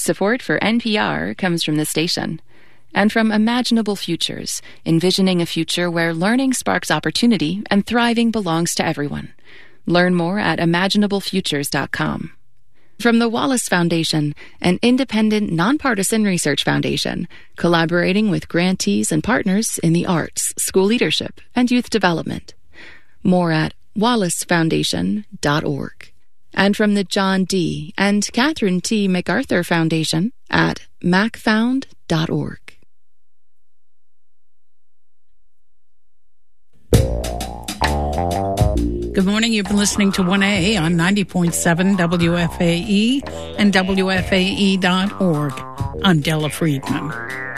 Support for NPR comes from the station. And from Imaginable Futures, envisioning a future where learning sparks opportunity and thriving belongs to everyone. Learn more at imaginablefutures.com. From the Wallace Foundation, an independent, nonpartisan research foundation, collaborating with grantees and partners in the arts, school leadership, and youth development. More at wallacefoundation.org. And from the John D. and Catherine T. MacArthur Foundation at macfound.org. Good morning. You've been listening to 1A on 90.7 WFAE and WFAE.org. I'm Della Friedman.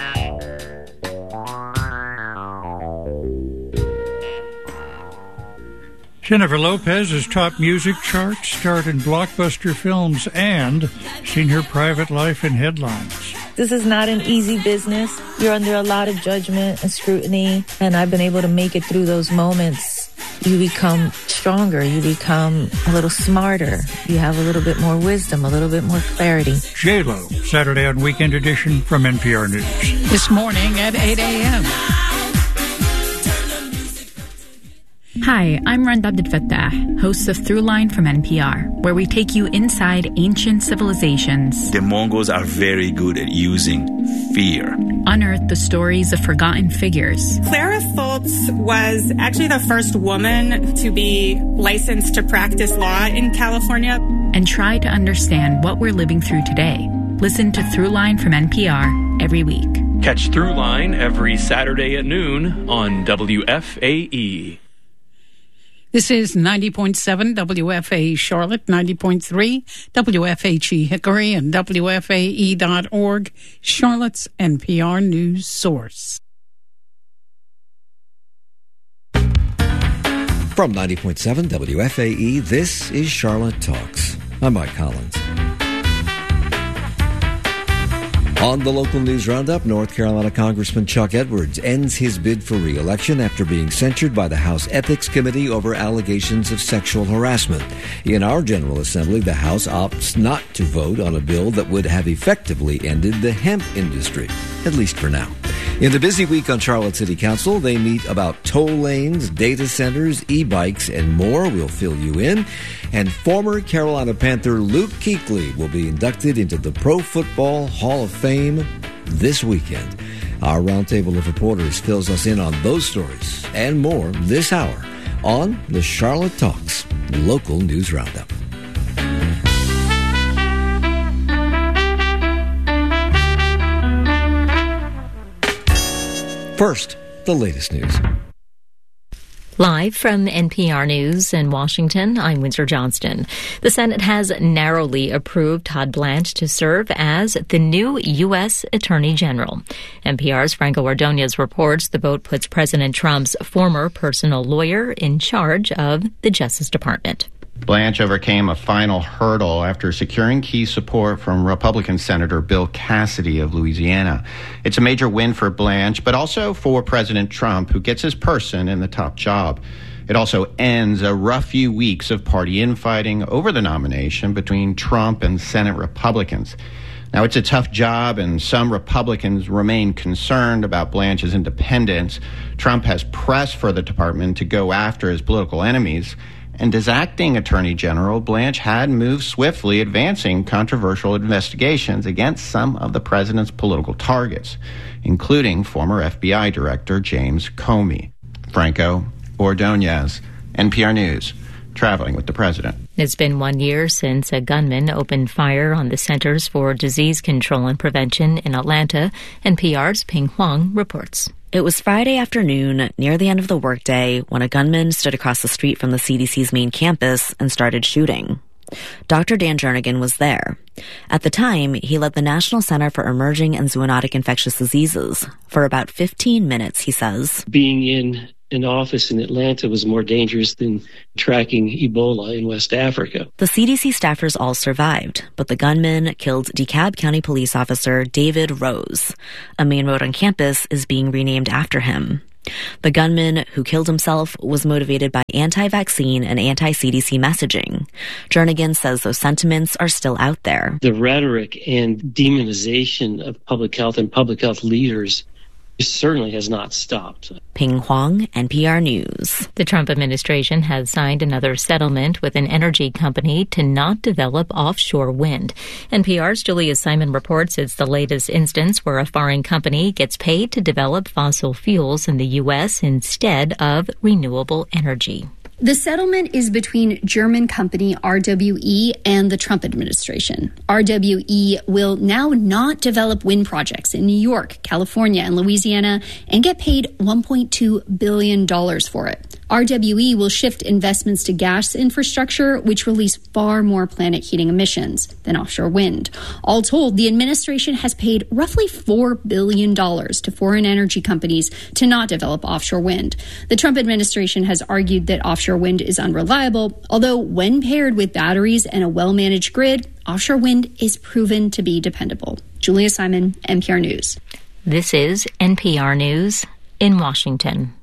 Jennifer Lopez has topped music charts, starred in blockbuster films, and seen her private life in headlines. This is not an easy business. You're under a lot of judgment and scrutiny, and I've been able to make it through those moments. You become stronger. You become a little smarter. You have a little bit more wisdom, a little bit more clarity. J-Lo, Saturday on Weekend Edition from NPR News. This morning at 8 a.m. Hi, I'm Rand Abdel Fattah, host of Throughline from NPR, where we take you inside ancient civilizations. The Mongols are very good at using fear. Unearth the stories of forgotten figures. Clara Fultz was actually the first woman to be licensed to practice law in California. And try to understand what we're living through today. Listen to Throughline from NPR every week. Catch Throughline every Saturday at noon on WFAE. This is 90.7 WFAE Charlotte, 90.3 WFHE Hickory, and WFAE.org, Charlotte's NPR news source. From 90.7 WFAE, this is Charlotte Talks. I'm Mike Collins. On the local news roundup, North Carolina Congressman Chuck Edwards ends his bid for re-election after being censured by the House Ethics Committee over allegations of sexual harassment. In our General Assembly, the House opts not to vote on a bill that would have effectively ended the hemp industry, at least for now. In the busy week on Charlotte City Council, they meet about toll lanes, data centers, e-bikes, and more. We'll fill you in. And former Carolina Panther Luke Kuechly will be inducted into the Pro Football Hall of Fame this weekend. Our roundtable of reporters fills us in on those stories and more this hour on the Charlotte Talks Local News Roundup. First, the latest news. Live from NPR News in Washington, I'm Windsor Johnston. The Senate has narrowly approved Todd Blanche to serve as the new U.S. Attorney General. NPR's Franco Ordonez reports the vote puts President Trump's former personal lawyer in charge of the Justice Department. Blanche overcame a final hurdle after securing key support from Republican Senator Bill Cassidy of Louisiana. It's a major win for Blanche, but also for President Trump, who gets his person in the top job. It also ends a rough few weeks of party infighting over the nomination between Trump and Senate Republicans. Now, it's a tough job, and some Republicans remain concerned about Blanche's independence. Trump has pressed for the department to go after his political enemies. And as acting Attorney General, Blanche had moved swiftly, advancing controversial investigations against some of the president's political targets, including former FBI Director James Comey. Franco Ordonez, NPR News, traveling with the president. It's been 1 year since a gunman opened fire on the Centers for Disease Control and Prevention in Atlanta. NPR's Ping Huang reports. It was Friday afternoon, near the end of the workday, when a gunman stood across the street from the CDC's main campus and started shooting. Dr. Dan Jernigan was there. At the time, he led the National Center for Emerging and Zoonotic Infectious Diseases. For about 15 minutes, he says, being in an office in Atlanta was more dangerous than tracking Ebola in West Africa. The CDC staffers all survived, but the gunman killed DeKalb County police officer David Rose. A main road on campus is being renamed after him. The gunman who killed himself was motivated by anti-vaccine and anti-CDC messaging. Jernigan says those sentiments are still out there. The rhetoric and demonization of public health and public health leaders certainly has not stopped. Ping Huang, NPR News. The Trump administration has signed another settlement with an energy company to not develop offshore wind. NPR's Julia Simon reports it's the latest instance where a foreign company gets paid to develop fossil fuels in the U.S. instead of renewable energy. The settlement is between German company RWE and the Trump administration. RWE will now not develop wind projects in New York, California, and Louisiana and get paid $1.2 billion for it. RWE will shift investments to gas infrastructure, which release far more planet heating emissions than offshore wind. All told, the administration has paid roughly $4 billion to foreign energy companies to not develop offshore wind. The Trump administration has argued that offshore wind is unreliable, although when paired with batteries and a well-managed grid, offshore wind is proven to be dependable. Julia Simon, NPR News. This is NPR News in Washington.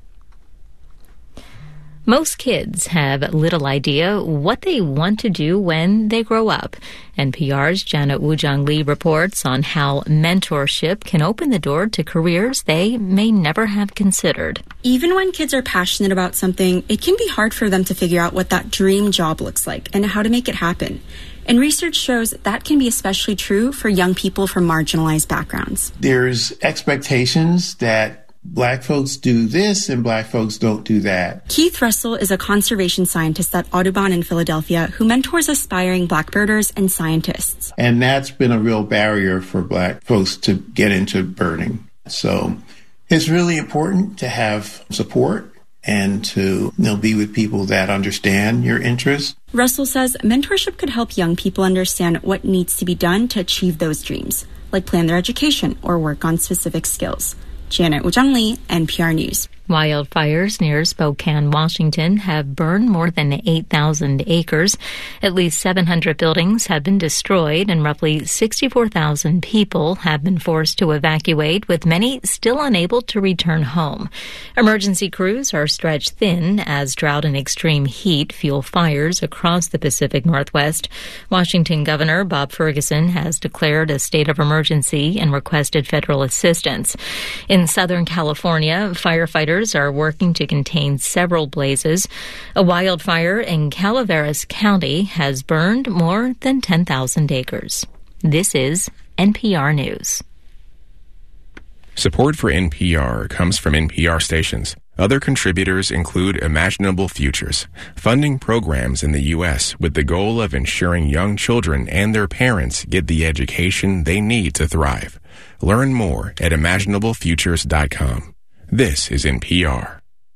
Most kids have little idea what they want to do when they grow up. NPR's Janet Woo-Jung Lee reports on how mentorship can open the door to careers they may never have considered. Even when kids are passionate about something, it can be hard for them to figure out what that dream job looks like and how to make it happen. And research shows that can be especially true for young people from marginalized backgrounds. There's expectations that Black folks do this and Black folks don't do that. Keith Russell is a conservation scientist at Audubon in Philadelphia who mentors aspiring Black birders and scientists. And that's been a real barrier for Black folks to get into birding. So it's really important to have support and to be with people that understand your interests. Russell says mentorship could help young people understand what needs to be done to achieve those dreams, like plan their education or work on specific skills. Janet Woo-Jung Lee, NPR News. Wildfires near Spokane, Washington have burned more than 8,000 acres. At least 700 buildings have been destroyed and roughly 64,000 people have been forced to evacuate, with many still unable to return home. Emergency crews are stretched thin as drought and extreme heat fuel fires across the Pacific Northwest. Washington Governor Bob Ferguson has declared a state of emergency and requested federal assistance. In Southern California, firefighters are working to contain several blazes. A wildfire in Calaveras County has burned more than 10,000 acres. This is NPR News. Support for NPR comes from NPR stations. Other contributors include Imaginable Futures, funding programs in the U.S. with the goal of ensuring young children and their parents get the education they need to thrive. Learn more at imaginablefutures.com. This is NPR.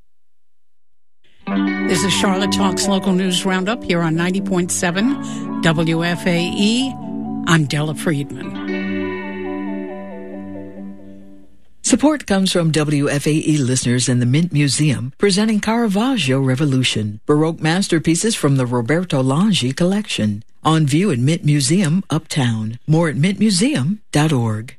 This is Charlotte Talks Local News Roundup here on 90.7 WFAE. I'm Della Friedman. Support comes from WFAE listeners in the Mint Museum, presenting Caravaggio Revolution, Baroque masterpieces from the Roberto Langi collection. On view at Mint Museum, Uptown. More at mintmuseum.org.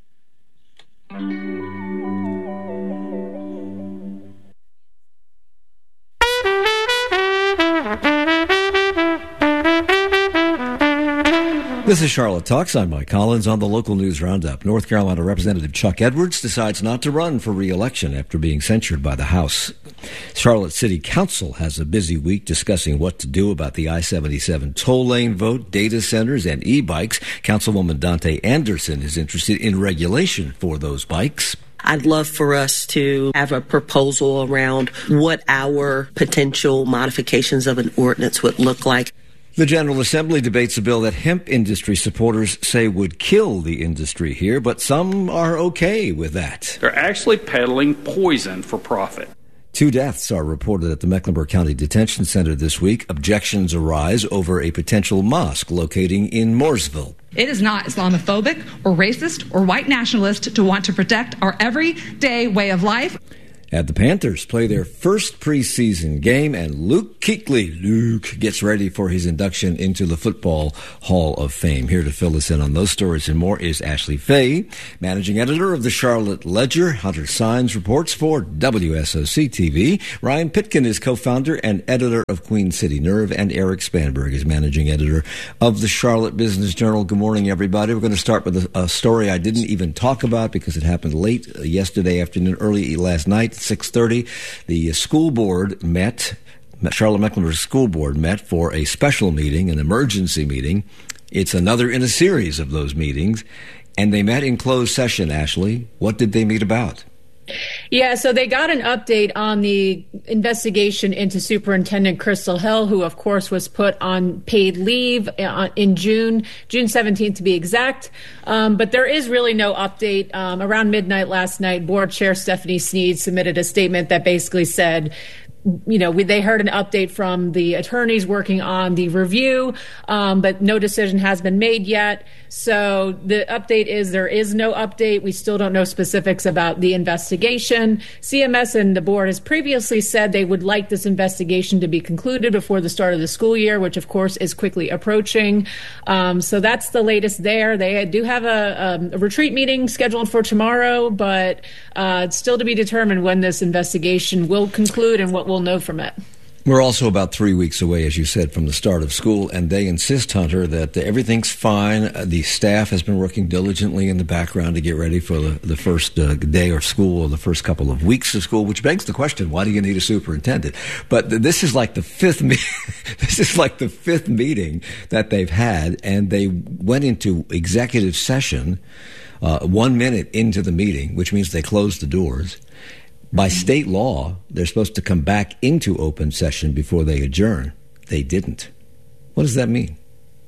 This is Charlotte Talks. I'm Mike Collins on the local news roundup. North Carolina Representative Chuck Edwards decides not to run for re-election after being censured by the House. Charlotte City Council has a busy week discussing what to do about the I-77 toll lane vote, data centers, and e-bikes. Councilwoman Dante Anderson is interested in regulation for those bikes. I'd love for us to have a proposal around what our potential modifications of an ordinance would look like. The General Assembly debates a bill that hemp industry supporters say would kill the industry here, but some are okay with that. They're actually peddling poison for profit. 2 deaths are reported at the Mecklenburg County Detention Center this week. Objections arise over a potential mosque locating in Mooresville. It is not Islamophobic or racist or white nationalist to want to protect our everyday way of life. had the Panthers play their first preseason game, and Luke Kuechly gets ready for his induction into the Football Hall of Fame. Here to fill us in on those stories and more is Ashley Fay, managing editor of the Charlotte Ledger. Hunter Sines reports for WSOC-TV. Ryan Pitkin is co-founder and editor of Queen City Nerve, and Eric Spanberg is managing editor of the Charlotte Business Journal. Good morning, everybody. We're going to start with a story I didn't even talk about because it happened late yesterday afternoon, early last night, 6:30. The school board met, Charlotte-Mecklenburg School Board met for a special meeting, an emergency meeting. It's another in a series of those meetings, and they met in closed session, Ashley. What did they meet about? Yeah, so they got an update on the investigation into Superintendent Crystal Hill, who, of course, was put on paid leave in June 17th to be exact. But there is really no update. Around midnight last night, Board Chair Stephanie Sneed submitted a statement that basically said, they heard an update from the attorneys working on the review, but no decision has been made yet. So the update is there is no update. We still don't know specifics about the investigation. CMS and the board has previously said they would like this investigation to be concluded before the start of the school year, which of course is quickly approaching. So that's the latest there. They do have a retreat meeting scheduled for tomorrow, but it's still to be determined when this investigation will conclude and what we'll know from it. We're also about 3 weeks away, as you said, from the start of school, and they insist, Hunter, that everything's fine. The staff has been working diligently in the background to get ready for the first day of school, or the first couple of weeks of school, which begs the question, why do you need a superintendent? But this is like the fifth meeting that they've had, and they went into executive session 1 minute into the meeting, which means they closed the doors. By state law, they're supposed to come back into open session before they adjourn. They didn't. What does that mean?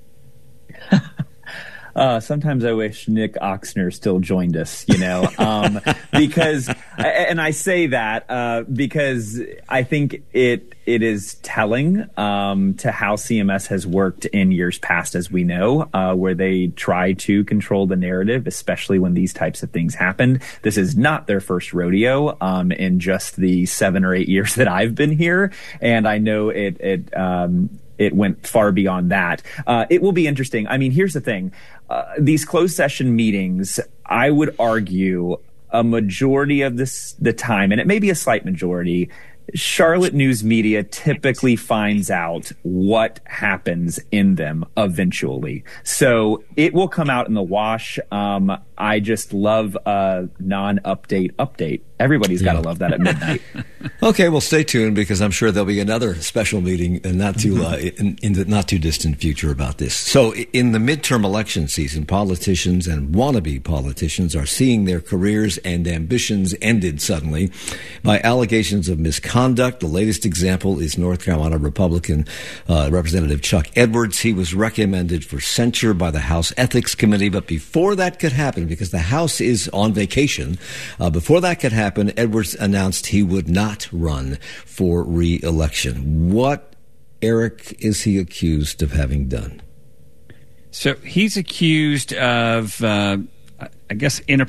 Sometimes I wish Nick Oxner still joined us, because, and I say that because I think it is telling to how CMS has worked in years past, as we know, where they try to control the narrative, especially when these types of things happen. This is not their first rodeo in just the 7 or 8 years that I've been here, and I know it went far beyond that. It will be interesting. I mean, here's the thing. These closed session meetings, I would argue a majority of the time, and it may be a slight majority, Charlotte news media typically finds out what happens in them eventually. So it will come out in the wash. I just love a non-update update. Everybody's got to love that at midnight. Okay, well, stay tuned because I'm sure there'll be another special meeting in the not too distant future about this. So in the midterm election season, politicians and wannabe politicians are seeing their careers and ambitions ended suddenly by allegations of misconduct. The latest example is North Carolina Republican Representative Chuck Edwards. He was recommended for censure by the House Ethics Committee, but before that could happen, because the House is on vacation, before that could happen, Edwards announced he would not run for re-election. What, Eric, is he accused of having done? So he's accused of, he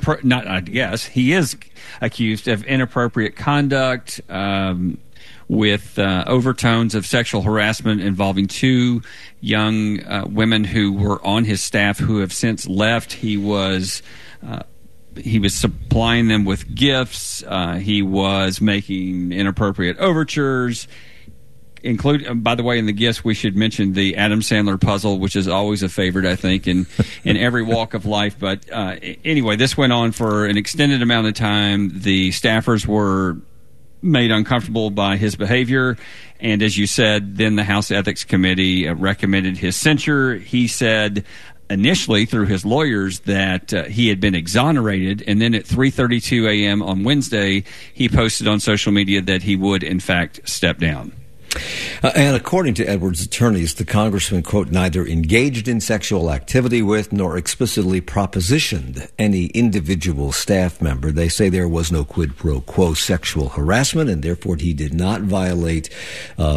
is accused of inappropriate conduct with overtones of sexual harassment involving 2 young women who were on his staff who have since left. He was supplying them with gifts. He was making inappropriate overtures. By the way, in the gifts, we should mention the Adam Sandler puzzle, which is always a favorite, I think, in every walk of life. But anyway, this went on for an extended amount of time. The staffers were made uncomfortable by his behavior. And as you said, then the House Ethics Committee recommended his censure. He said initially through his lawyers that he had been exonerated, and then at 3:32 a.m. on Wednesday, he posted on social media that he would, in fact, step down. And according to Edwards' attorneys, the congressman, quote, neither engaged in sexual activity with nor explicitly propositioned any individual staff member. They say there was no quid pro quo sexual harassment, and therefore he did not violate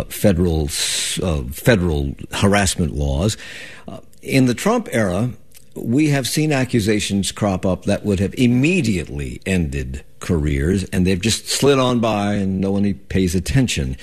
federal harassment laws. In the Trump era, we have seen accusations crop up that would have immediately ended careers, and they've just slid on by and no one pays attention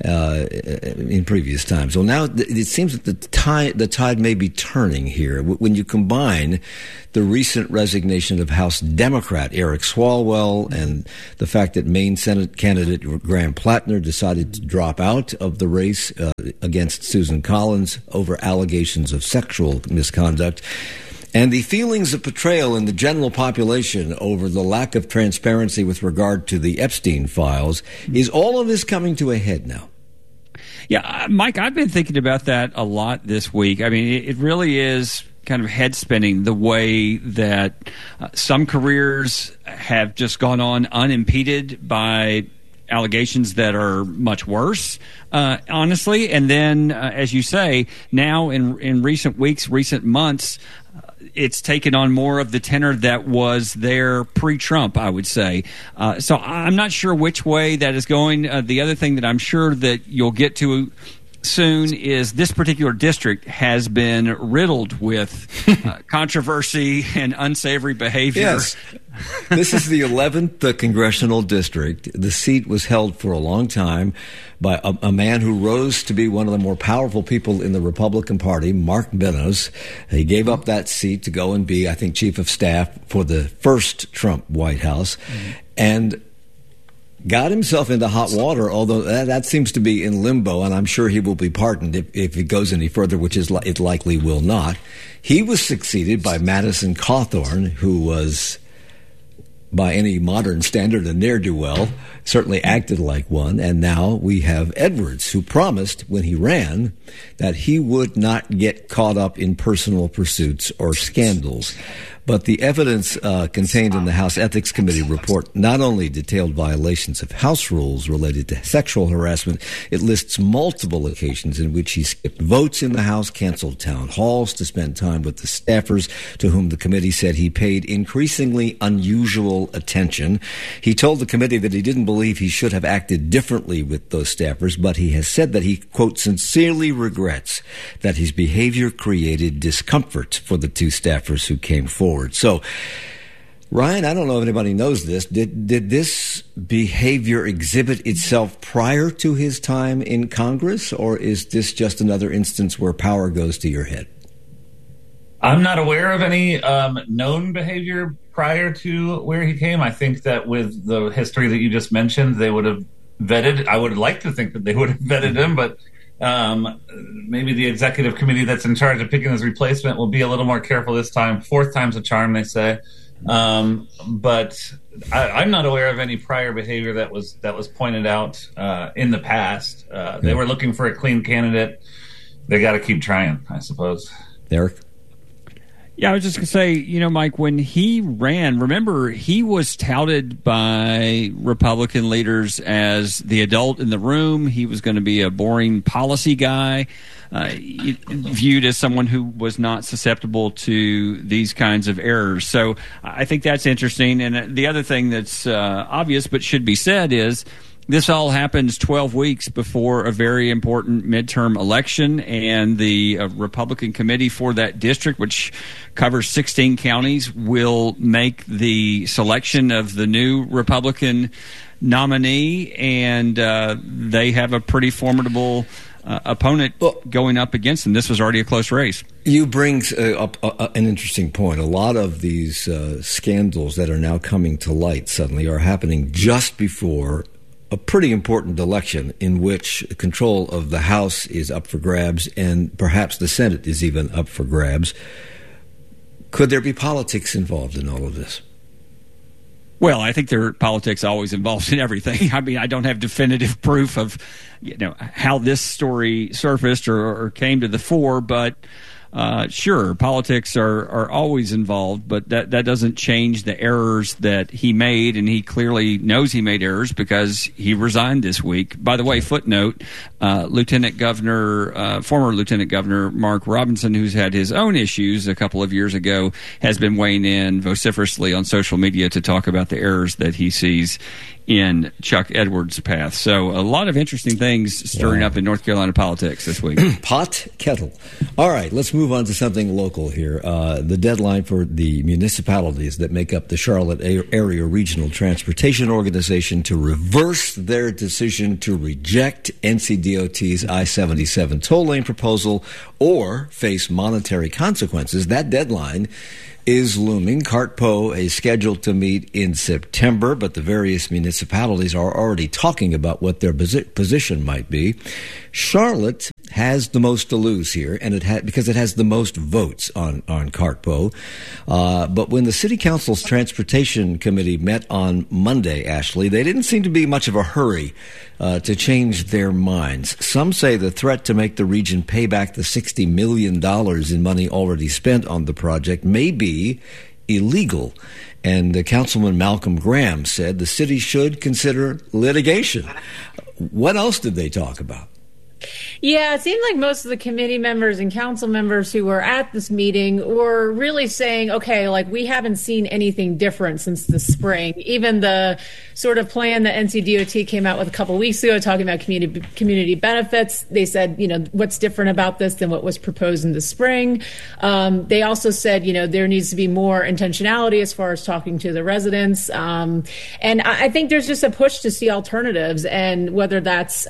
in previous times. Well, now it seems that the tide may be turning here. When you combine the recent resignation of House Democrat Eric Swalwell and the fact that Maine Senate candidate Graham Plattner decided to drop out of the race against Susan Collins over allegations of sexual misconduct, and the feelings of betrayal in the general population over the lack of transparency with regard to the Epstein files, is all of this coming to a head now? Yeah, Mike, I've been thinking about that a lot this week. I mean, it really is kind of head spinning the way that some careers have just gone on unimpeded by allegations that are much worse, honestly. And then, as you say, now in recent weeks, recent months, it's taken on more of the tenor that was there pre-Trump, I would say. So I'm not sure which way that is going. The other thing that I'm sure that you'll get to soon is this particular district has been riddled with controversy and unsavory behavior. Yes. This is the 11th congressional district. The seat was held for a long time by a man who rose to be one of the more powerful people in the Republican Party, Mark Meadows. He gave up that seat to go and be, I think, chief of staff for the first Trump White House. And got himself into hot water, although that seems to be in limbo, and I'm sure he will be pardoned if it goes any further, which is it likely will not. He was succeeded by Madison Cawthorn, who was, by any modern standard, a ne'er-do-well, certainly acted like one, and now we have Edwards, who promised when he ran that he would not get caught up in personal pursuits or scandals. But the evidence contained in the House Ethics Committee report not only detailed violations of House rules related to sexual harassment, it lists multiple occasions in which he skipped votes in the House, canceled town halls to spend time with the staffers to whom the committee said he paid increasingly unusual attention. He told the committee that he didn't believe he should have acted differently with those staffers, but he has said that he, quote, sincerely regrets that his behavior created discomfort for the two staffers who came forward. So, Ryan, I don't know if anybody knows this. Did this behavior exhibit itself prior to his time in Congress, or is this just another instance where power goes to your head? I'm not aware of any known behavior prior to where he came. I think that with the history that you just mentioned, they would have vetted. I would like to think that they would have vetted him, but maybe the executive committee that's in charge of picking his replacement will be a little more careful this time. Fourth time's a charm, they say. But I'm not aware of any prior behavior that was pointed out in the past. They were looking for a clean candidate. They got to keep trying, I suppose. Derek? Yeah, I was just going to say, Mike, when he ran, remember, he was touted by Republican leaders as the adult in the room. He was going to be a boring policy guy, viewed as someone who was not susceptible to these kinds of errors. So I think that's interesting. And the other thing that's obvious but should be said is this all happens 12 weeks before a very important midterm election, and the Republican committee for that district, which covers 16 counties, will make the selection of the new Republican nominee, and they have a pretty formidable opponent going up against them. This was already a close race. You bring up an interesting point. A lot of these scandals that are now coming to light suddenly are happening just before a pretty important election in which control of the House is up for grabs and perhaps the Senate is even up for grabs. Could there be politics involved in all of this? Well, I think there are politics always involved in everything. I mean, I don't have definitive proof of how this story surfaced or came to the fore, but sure, politics are always involved, but that doesn't change the errors that he made, and he clearly knows he made errors because he resigned this week. By the way, footnote, former Lieutenant Governor Mark Robinson, who's had his own issues a couple of years ago, has been weighing in vociferously on social media to talk about the errors that he sees in Chuck Edwards' path. So a lot of interesting things stirring up in North Carolina politics this week. Pot kettle. All right, let's move on to something local here. The deadline for the municipalities that make up the Charlotte Area Regional Transportation Organization to reverse their decision to reject NCDOT's I-77 toll lane proposal or face monetary consequences. That deadline is looming. CartPo is scheduled to meet in September, but the various municipalities are already talking about what their position might be. Charlotte has the most to lose here, and because it has the most votes on CartPo. But when the City Council's Transportation Committee met on Monday, Ashley, they didn't seem to be much of a hurry to change their minds. Some say the threat to make the region pay back the $60 million in money already spent on the project may be illegal. And Councilman Malcolm Graham said the city should consider litigation. What else did they talk about? Yeah, it seemed like most of the committee members and council members who were at this meeting were really saying, okay, like we haven't seen anything different since the spring. Even the sort of plan that NCDOT came out with a couple of weeks ago talking about community benefits, they said, what's different about this than what was proposed in the spring? They also said, there needs to be more intentionality as far as talking to the residents. And I think there's just a push to see alternatives, and whether that's,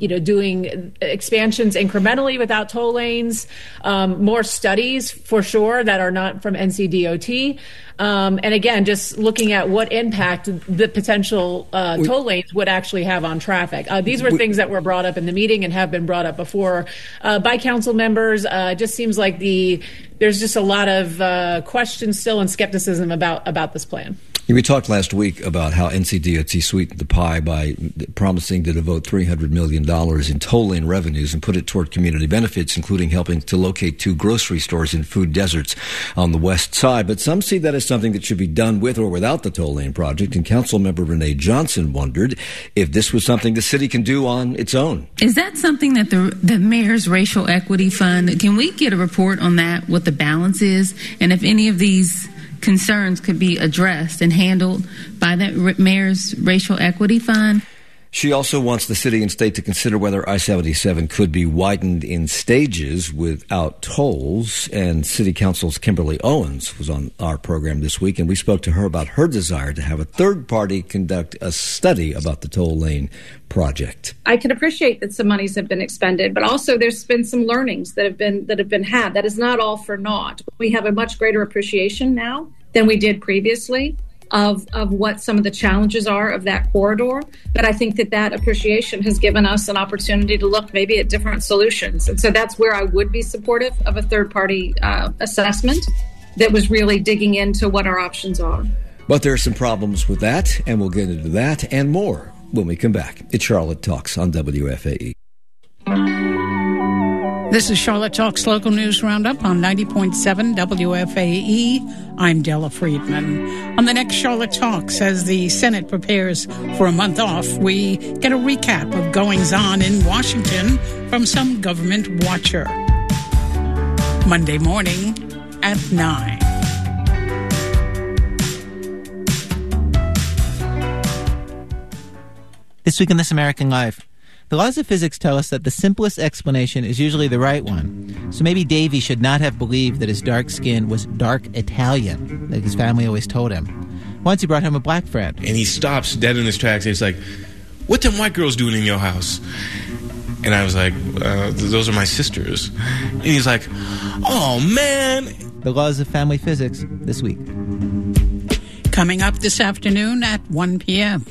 doing expansions incrementally without toll lanes, more studies for sure that are not from NCDOT. And again, just looking at what impact the potential toll lanes would actually have on traffic. These were things that were brought up in the meeting and have been brought up before by council members. It just seems like there's just a lot of questions still and skepticism about this plan. We talked last week about how NCDOT sweetened the pie by promising to devote $300 million in toll lane revenues and put it toward community benefits, including helping to locate 2 grocery stores in food deserts on the west side. But some see that as something that should be done with or without the toll lane project. And Councilmember Renee Johnson wondered if this was something the city can do on its own. Is that something that the mayor's racial equity fund, can we get a report on that, what the balance is, and if any of these concerns could be addressed and handled by that mayor's racial equity fund? She also wants the city and state to consider whether I-77 could be widened in stages without tolls. And City Council's Kimberly Owens was on our program this week, and we spoke to her about her desire to have a third party conduct a study about the toll lane project. I can appreciate that some monies have been expended, but also there's been some learnings that have been had. That is not all for naught. We have a much greater appreciation now than we did previously of what some of the challenges are of that corridor. But I think that appreciation has given us an opportunity to look maybe at different solutions. And so that's where I would be supportive of a third-party assessment that was really digging into what our options are. But there are some problems with that, and we'll get into that and more when we come back. It's Charlotte Talks on WFAE. This is Charlotte Talks Local News Roundup on 90.7 WFAE. I'm Della Friedman. On the next Charlotte Talks, as the Senate prepares for a month off, we get a recap of goings-on in Washington from some government watcher. Monday morning at 9. This week in This American Life. The laws of physics tell us that the simplest explanation is usually the right one. So maybe Davy should not have believed that his dark skin was dark Italian, like his family always told him. Once he brought home a black friend. And he stops dead in his tracks and he's like, "What them white girls doing in your house?" And I was like, "Those are my sisters." And he's like, "Oh, man." The laws of family physics this week. Coming up this afternoon at 1 p.m.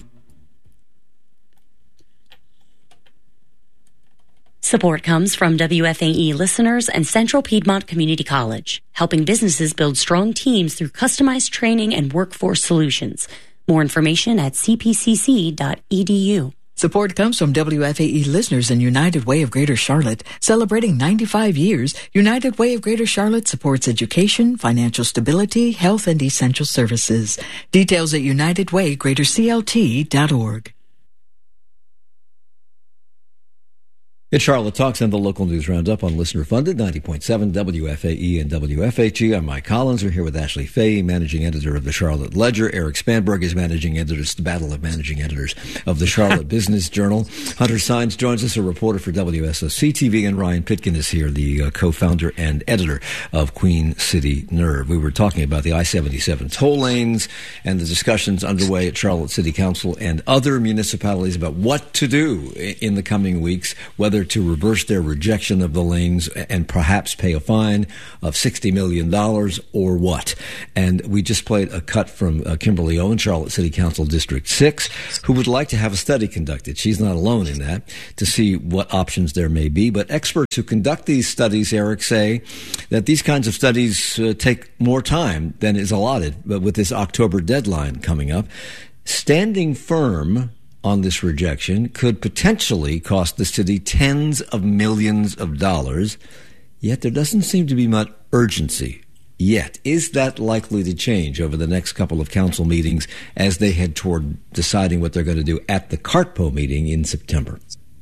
Support comes from WFAE listeners and Central Piedmont Community College, helping businesses build strong teams through customized training and workforce solutions. More information at cpcc.edu. Support comes from WFAE listeners and United Way of Greater Charlotte. Celebrating 95 years, United Way of Greater Charlotte supports education, financial stability, health, and essential services. Details at unitedwaygreaterclt.org. It's Charlotte Talks and the local news roundup on Listener Funded, 90.7 WFAE and WFHE. I'm Mike Collins. We're here with Ashley Fahey, managing editor of the Charlotte Ledger. Eric Spanberg is managing editor. It's the battle of managing editors of the Charlotte Business Journal. Hunter Sines joins us, a reporter for WSOC TV, and Ryan Pitkin is here, the co-founder and editor of Queen City Nerve. We were talking about the I-77 toll lanes and the discussions underway at Charlotte City Council and other municipalities about what to do in the coming weeks, whether to reverse their rejection of the lanes and perhaps pay a fine of $60 million or what. And we just played a cut from Kimberly Owen, Charlotte City Council District 6, who would like to have a study conducted. She's not alone in that, to see what options there may be. But experts who conduct these studies, Eric, say that these kinds of studies take more time than is allotted, but with this October deadline coming up. Standing firm on this rejection could potentially cost the city tens of millions of dollars, yet there doesn't seem to be much urgency yet. Is that likely to change over the next couple of council meetings as they head toward deciding what they're going to do at the CARTPO meeting in September?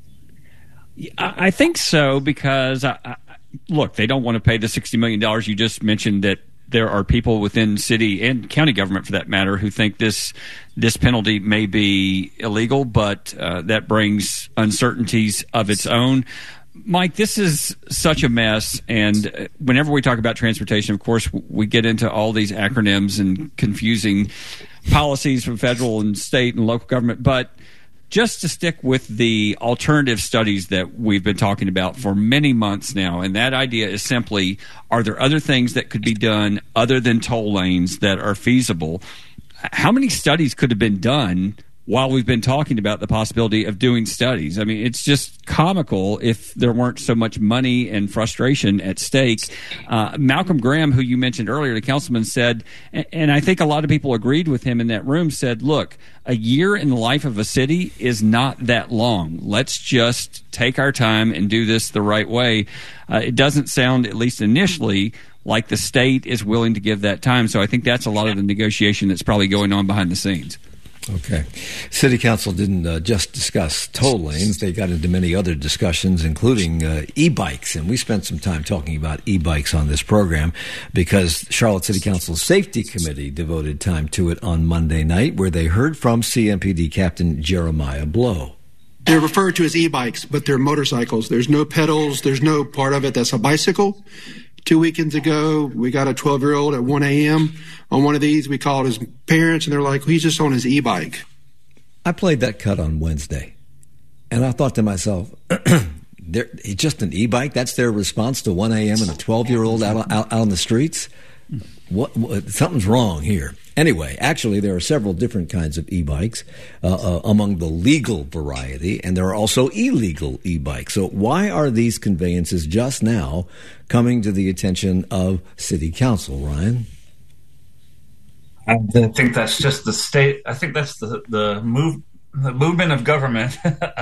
I think so, because, look, they don't want to pay the $60 million. You just mentioned that there are people within city and county government, for that matter, who think this penalty may be illegal, but that brings uncertainties of its own. Mike, this is such a mess, and whenever we talk about transportation, of course, we get into all these acronyms and confusing policies from federal and state and local government, but just to stick with the alternative studies that we've been talking about for many months now, and that idea is simply, are there other things that could be done other than toll lanes that are feasible? How many studies could have been done while we've been talking about the possibility of doing studies? I mean, it's just comical if there weren't so much money and frustration at stake. Malcolm Graham, who you mentioned earlier, the councilman, said, and I think a lot of people agreed with him in that room, said, look, a year in the life of a city is not that long. Let's just take our time and do this the right way. It doesn't sound, at least initially, like the state is willing to give that time. So I think that's a lot of the negotiation that's probably going on behind the scenes. Okay. City Council didn't just discuss toll lanes. They got into many other discussions, including e-bikes. And we spent some time talking about e-bikes on this program because Charlotte City Council's Safety Committee devoted time to it on Monday night, where they heard from CMPD Captain Jeremiah Blow. They're referred to as e-bikes, but they're motorcycles. There's no pedals. There's no part of it that's a bicycle. 2 weekends ago, we got a 12-year-old at 1 a.m. on one of these. We called his parents, and they're like, he's just on his e-bike. I played that cut on Wednesday, and I thought to myself, it's just an e-bike? That's their response to 1 a.m. and a 12-year-old out on the streets? What? Something's wrong here. Anyway, actually, there are several different kinds of e-bikes among the legal variety, and there are also illegal e-bikes. So why are these conveyances just now coming to the attention of City Council, Ryan? I think that's just the state. I think that's the movement of government.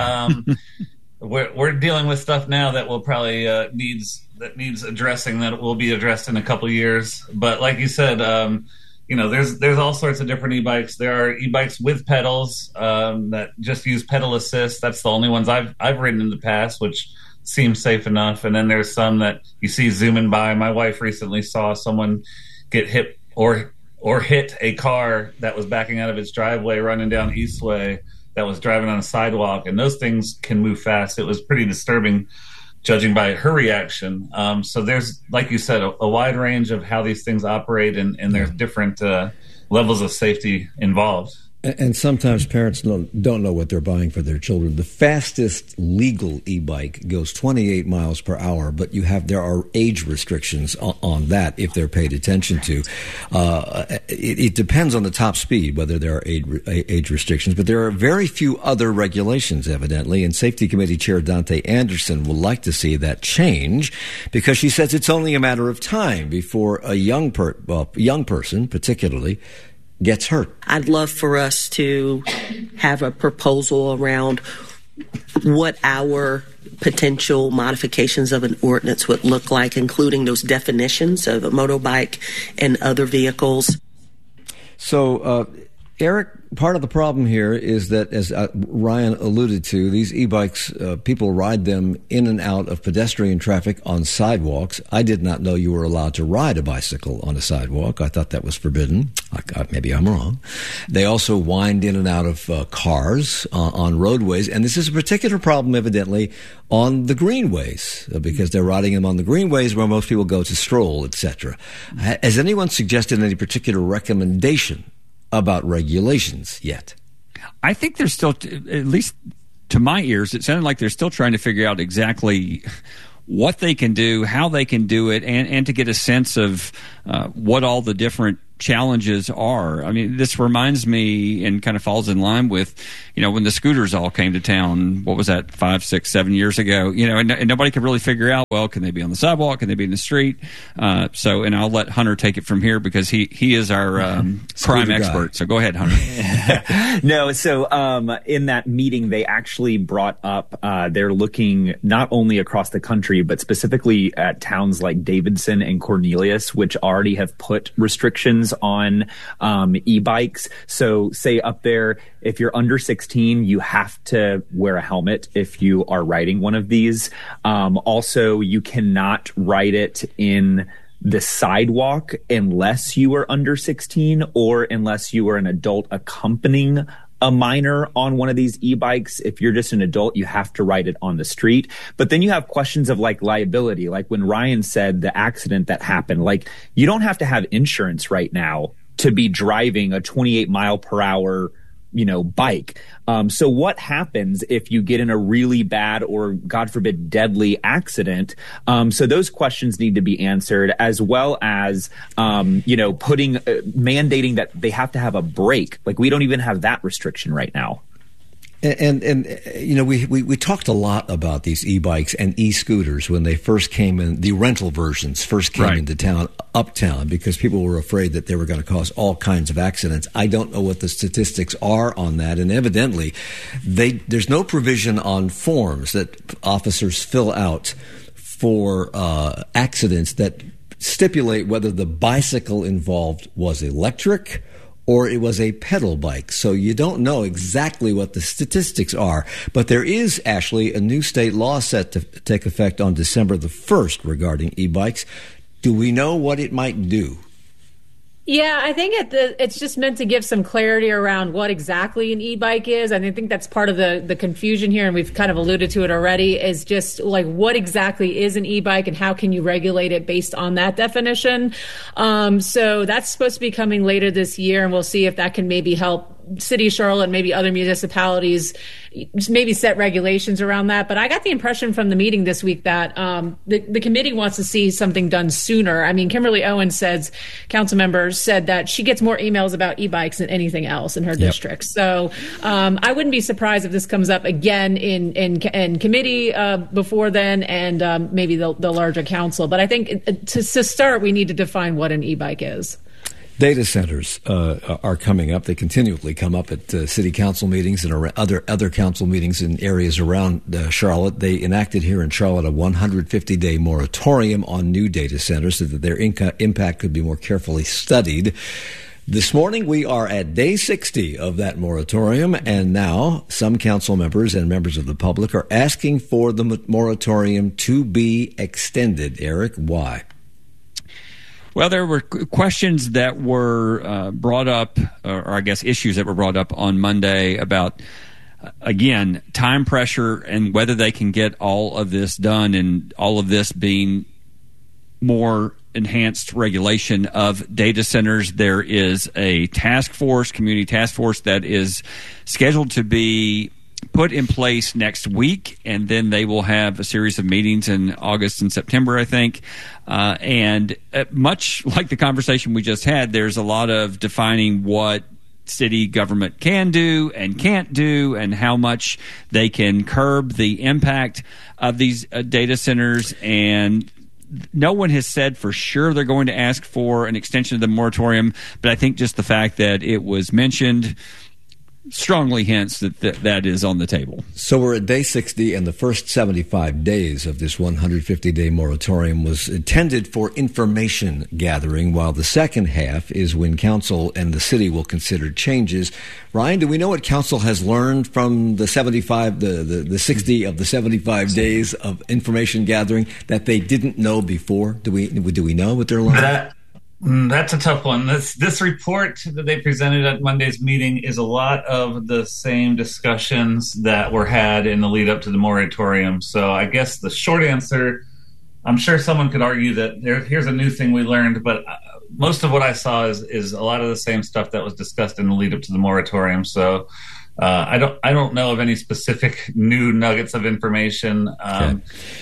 We're dealing with stuff now that will probably needs addressing, that will be addressed in a couple of years. But like you said, there's all sorts of different e-bikes. There are e-bikes with pedals that just use pedal assist. That's the only ones I've ridden in the past, which seems safe enough. And then there's some that you see zooming by. My wife recently saw someone get hit or hit a car that was backing out of its driveway running down Eastway that was driving on a sidewalk. And those things can move fast. It was pretty disturbing, judging by her reaction. So there's, like you said, a wide range of how these things operate, and there's different levels of safety involved. And sometimes parents don't know what they're buying for their children. The fastest legal e-bike goes 28 miles per hour, but there are age restrictions on that if they're paid attention to. It depends on the top speed whether there are age restrictions, but there are very few other regulations, evidently. And Safety Committee Chair Dante Anderson would like to see that change because she says it's only a matter of time before a young person, particularly, gets hurt. I'd love for us to have a proposal around what our potential modifications of an ordinance would look like, including those definitions of a motorbike and other vehicles. So Eric, part of the problem here is that, as Ryan alluded to, these e-bikes, people ride them in and out of pedestrian traffic on sidewalks. I did not know you were allowed to ride a bicycle on a sidewalk. I thought that was forbidden. Maybe I'm wrong. They also wind in and out of cars on roadways, and this is a particular problem, evidently, on the greenways, because they're riding them on the greenways where most people go to stroll, etc. Has anyone suggested any particular recommendation about regulations yet? I think they're still, at least to my ears, it sounded like they're still trying to figure out exactly what they can do, how they can do it, and to get a sense of what all the different challenges are. I mean, this reminds me and kind of falls in line with, when the scooters all came to town, what was that, 5, 6, 7 years ago, and nobody could really figure out, well, can they be on the sidewalk? Can they be in the street? And I'll let Hunter take it from here because he is our crime expert. So go ahead, Hunter. No, so in that meeting, they actually brought up, they're looking not only across the country, but specifically at towns like Davidson and Cornelius, which already have put restrictions on e-bikes. So say up there, if you're under 16, you have to wear a helmet if you are riding one of these. Also, you cannot ride it in the sidewalk unless you are under 16 or unless you are an adult accompanying a minor on one of these e-bikes. If you're just an adult, you have to ride it on the street. But then you have questions of liability. Like when Ryan said the accident that happened, you don't have to have insurance right now to be driving a 28 mile per hour bike. So what happens if you get in a really bad or, God forbid, deadly accident? So those questions need to be answered, as well as, mandating that they have to have a brake. We don't even have that restriction right now. And we talked a lot about these e-bikes and e-scooters when they first came in, the rental versions first came into uptown, because people were afraid that they were going to cause all kinds of accidents. I don't know what the statistics are on that, and evidently there's no provision on forms that officers fill out for accidents that stipulate whether the bicycle involved was electric or it was a pedal bike. So you don't know exactly what the statistics are. But there is actually a new state law set to take effect on December the 1st regarding e-bikes. Do we know what it might do? Yeah, I think it's just meant to give some clarity around what exactly an e-bike is. And I think that's part of the confusion here, and we've kind of alluded to it already, is just what exactly is an e-bike and how can you regulate it based on that definition. So that's supposed to be coming later this year, and we'll see if that can maybe help City of Charlotte and maybe other municipalities maybe set regulations around that. But I got the impression from the meeting this week that the committee wants to see something done sooner. I mean, Kimberly Owens council members said that she gets more emails about e-bikes than anything else in her district. So I wouldn't be surprised if this comes up again in committee before then, and maybe the larger council. But I think to start, we need to define what an e-bike is. Data centers are coming up. They continually come up at city council meetings and other council meetings in areas around Charlotte. They enacted here in Charlotte a 150-day moratorium on new data centers so that their impact could be more carefully studied. This morning, we are at day 60 of that moratorium, and now some council members and members of the public are asking for the moratorium to be extended. Eric, why? Well, there were questions that were brought up, or I guess issues that were brought up on Monday about, again, time pressure and whether they can get all of this done, and all of this being more enhanced regulation of data centers. There is a community task force that is scheduled to be put in place next week, and then they will have a series of meetings in August and September, I think. And much like the conversation we just had, there's a lot of defining what city government can do and can't do, and how much they can curb the impact of these data centers. And no one has said for sure they're going to ask for an extension of the moratorium, but I think just the fact that it was mentioned strongly hints that is on the table. So we're at day 60, and the first 75 days of this 150-day moratorium was intended for information gathering, while the second half is when council and the city will consider changes. Ryan, do we know what council has learned from the 60 of the 75 days of information gathering that they didn't know before? Do we know what they're learning? That's a tough one. This report that they presented at Monday's meeting is a lot of the same discussions that were had in the lead up to the moratorium. So I guess the short answer, I'm sure someone could argue that here's a new thing we learned, but most of what I saw is a lot of the same stuff that was discussed in the lead up to the moratorium. So I don't know of any specific new nuggets of information. Okay.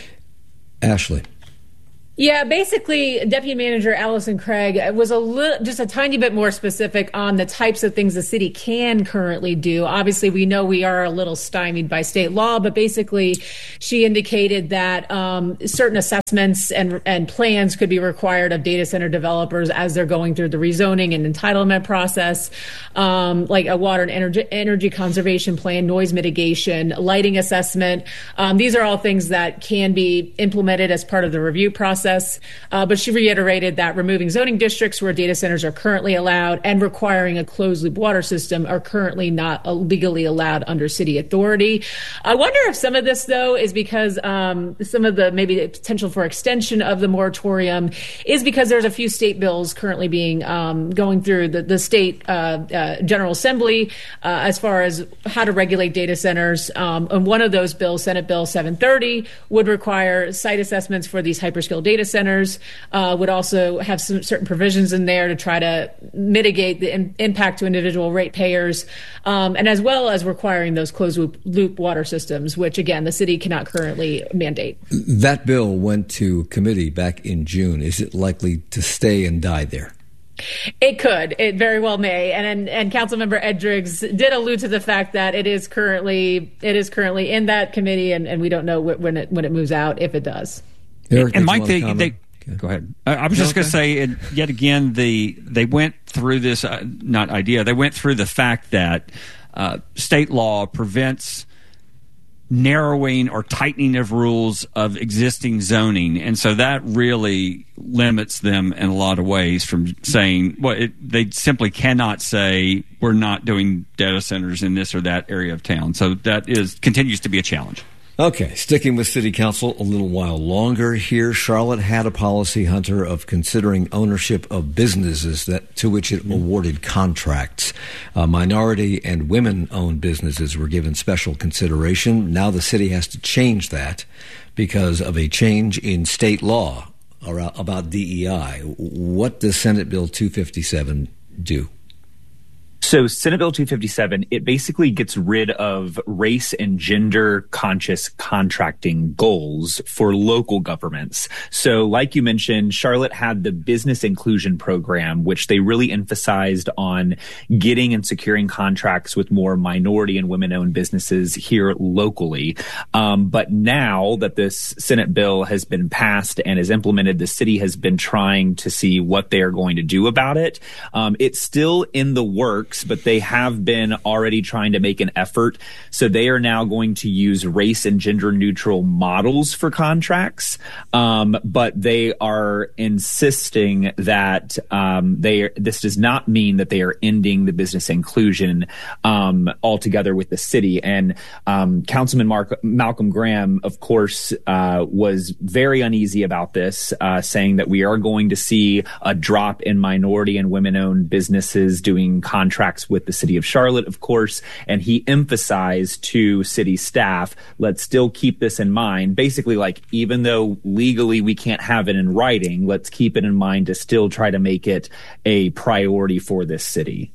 Ashley. Yeah, basically, Deputy Manager Allison Craig was just a tiny bit more specific on the types of things the city can currently do. Obviously, we know we are a little stymied by state law, but basically, she indicated that certain assessments and plans could be required of data center developers as they're going through the rezoning and entitlement process, like a water and energy conservation plan, noise mitigation, lighting assessment. These are all things that can be implemented as part of the review process. But she reiterated that removing zoning districts where data centers are currently allowed and requiring a closed loop water system are currently not legally allowed under city authority. I wonder if some of this, though, is because some of the maybe the potential for extension of the moratorium is because there's a few state bills currently being going through the state General Assembly as far as how to regulate data centers. And one of those bills, Senate Bill 730, would require site assessments for these hyperscale data centers, would also have some certain provisions in there to try to mitigate the impact to individual ratepayers, and as well as requiring those closed loop water systems, which, again, the city cannot currently mandate. That bill went to committee back in June. Is it likely to stay and die there? It could. It very well may. And Councilmember Ed Driggs did allude to the fact that it is currently in that committee, and we don't know when it moves out, if it does. Eric, and Mike, go ahead. I was just going to say, yet again, they went through this, they went through the fact that state law prevents narrowing or tightening of rules of existing zoning. And so that really limits them in a lot of ways from saying, they simply cannot say we're not doing data centers in this or that area of town. So that continues to be a challenge. Okay, sticking with City Council a little while longer here, Charlotte had a policy, Hunter, of considering ownership of businesses to which it awarded contracts. Minority and women-owned businesses were given special consideration. Now the city has to change that because of a change in state law about DEI. What does Senate Bill 257 do? So Senate Bill 257, it basically gets rid of race and gender conscious contracting goals for local governments. So like you mentioned, Charlotte had the business inclusion program, which they really emphasized on getting and securing contracts with more minority and women-owned businesses here locally. But now that this Senate bill has been passed and is implemented, the city has been trying to see what they are going to do about it. It's still in the works, but they have been already trying to make an effort. So they are now going to use race and gender neutral models for contracts. But they are insisting that this does not mean that they are ending the business inclusion altogether with the city. And Councilman Malcolm Graham, of course, was very uneasy about this, saying that we are going to see a drop in minority and women-owned businesses doing contracts with the city of Charlotte, of course, and he emphasized to city staff, let's still keep this in mind. Basically, like, even though legally we can't have it in writing, let's keep it in mind to still try to make it a priority for this city.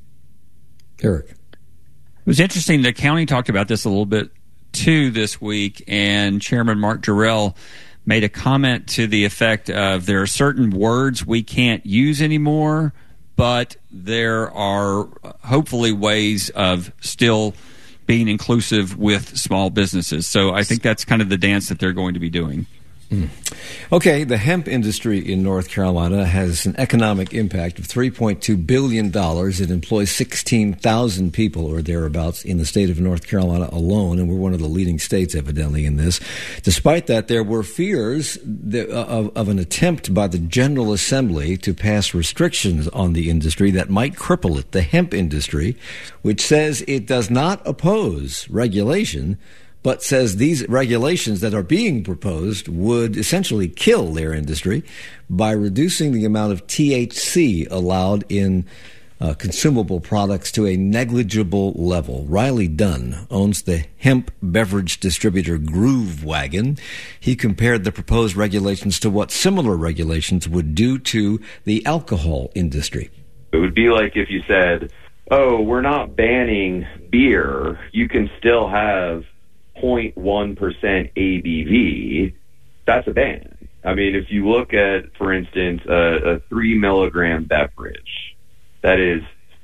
Eric. It was interesting. The county talked about this a little bit, too, this week, and Chairman Mark Jarrell made a comment to the effect of there are certain words we can't use anymore, but there are hopefully ways of still being inclusive with small businesses. So I think that's kind of the dance that they're going to be doing. Okay, the hemp industry in North Carolina has an economic impact of $3.2 billion. It employs 16,000 people or thereabouts in the state of North Carolina alone, and we're one of the leading states, evidently, in this. Despite that, there were fears of an attempt by the General Assembly to pass restrictions on the industry that might cripple it. The hemp industry, which says it does not oppose regulation, but says these regulations that are being proposed would essentially kill their industry by reducing the amount of THC allowed in consumable products to a negligible level. Riley Dunn owns the hemp beverage distributor Groove Wagon. He compared the proposed regulations to what similar regulations would do to the alcohol industry. It would be like if you said, oh, we're not banning beer. You can still have 0.1% ABV, that's a ban. I mean, if you look at, for instance, a 3 milligram beverage, that is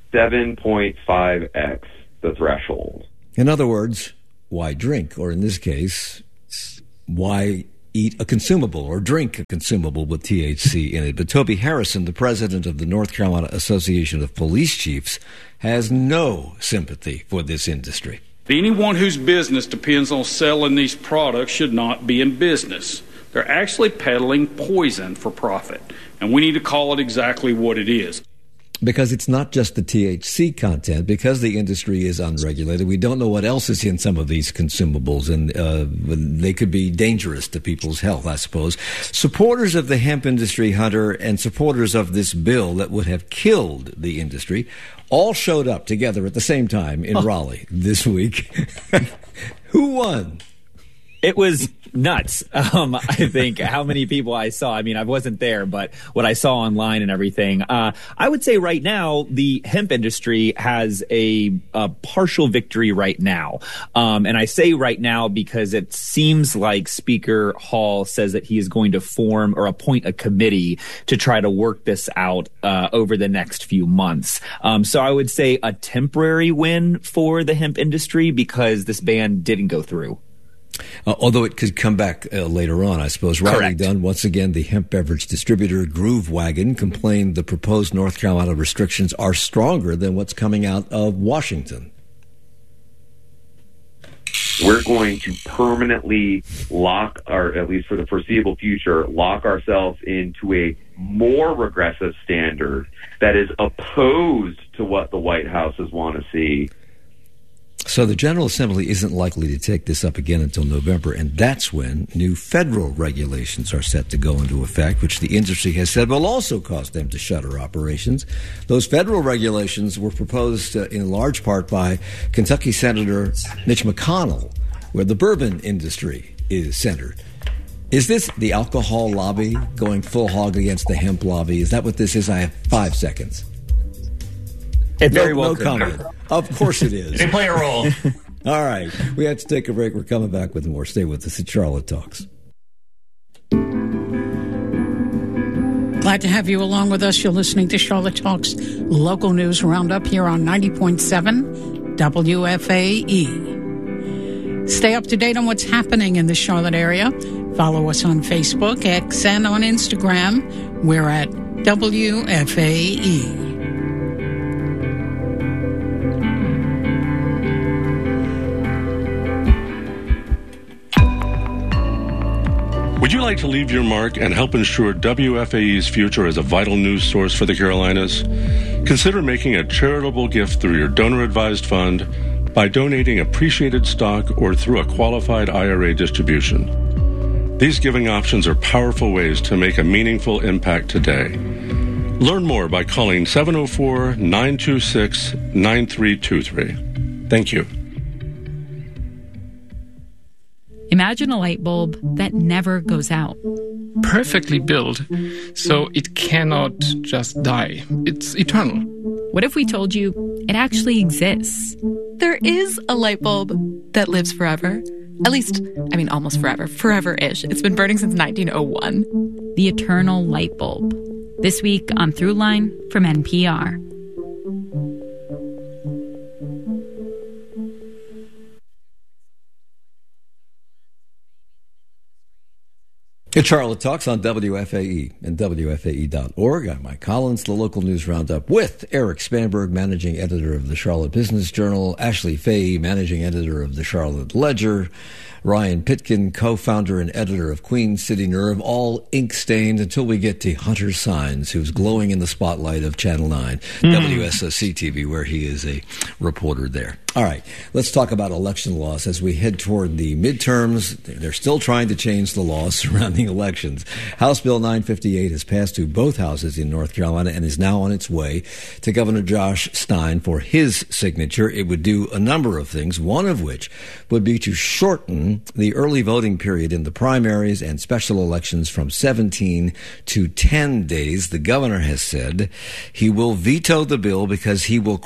7.5x the threshold. In other words, why drink? Or in this case, why eat a consumable or drink a consumable with THC in it? But Toby Harrison, the president of the North Carolina Association of Police Chiefs, has no sympathy for this industry. Anyone whose business depends on selling these products should not be in business. They're actually peddling poison for profit, and we need to call it exactly what it is. Because it's not just the THC content, because the industry is unregulated, we don't know what else is in some of these consumables, and they could be dangerous to people's health, I suppose. Supporters of the hemp industry, Hunter, and supporters of this bill that would have killed the industry all showed up together at the same time in Raleigh this week. Who won? It was nuts. I think how many people I saw. I mean, I wasn't there, but what I saw online and everything. I would say right now the hemp industry has a partial victory right now. And I say right now because it seems like Speaker Hall says that he is going to form or appoint a committee to try to work this out over the next few months. So I would say a temporary win for the hemp industry because this ban didn't go through. Although it could come back later on, I suppose. Riley Dunn, once again, the hemp beverage distributor Groove Wagon, complained the proposed North Carolina restrictions are stronger than what's coming out of Washington. We're going to permanently lock, or at least for the foreseeable future, lock ourselves into a more regressive standard that is opposed to what the White Houses want to see. So the General Assembly isn't likely to take this up again until November, and that's when new federal regulations are set to go into effect, which the industry has said will also cause them to shutter operations. Those federal regulations were proposed in large part by Kentucky Senator Mitch McConnell, where the bourbon industry is centered. Is this the alcohol lobby going full hog against the hemp lobby? Is that what this is? I have 5 seconds. It very well no comment. Of course it is. They play a role. All right. We have to take a break. We're coming back with more. Stay with us at Charlotte Talks. Glad to have you along with us. You're listening to Charlotte Talks Local News Roundup here on 90.7 WFAE. Stay up to date on what's happening in the Charlotte area. Follow us on Facebook, X, and on Instagram. We're at WFAE. Would you like to leave your mark and help ensure WFAE's future as a vital news source for the Carolinas? Consider making a charitable gift through your donor-advised fund by donating appreciated stock or through a qualified IRA distribution. These giving options are powerful ways to make a meaningful impact today. Learn more by calling 704-926-9323. Thank you. Imagine a light bulb that never goes out. Perfectly built, so it cannot just die. It's eternal. What if we told you it actually exists? There is a light bulb that lives forever. At least, I mean, almost forever. Forever-ish. It's been burning since 1901. The eternal light bulb. This week on Throughline from NPR. It's Charlotte Talks on WFAE and WFAE.org. I'm Mike Collins, the local news roundup with Eric Spanberg, managing editor of the Charlotte Business Journal, Ashley Fahey, managing editor of the Charlotte Ledger, Ryan Pitkin, co-founder and editor of Queen City Nerve, all ink-stained until we get to Hunter Sines, who's glowing in the spotlight of Channel 9, WSOC-TV, where he is a reporter there. All right, let's talk about election laws as we head toward the midterms. They're still trying to change the laws surrounding elections. House Bill 958 has passed through both houses in North Carolina and is now on its way to Governor Josh Stein for his signature. It would do a number of things, one of which would be to shorten the early voting period in the primaries and special elections from 17 to 10 days. The governor has said he will veto the bill because he will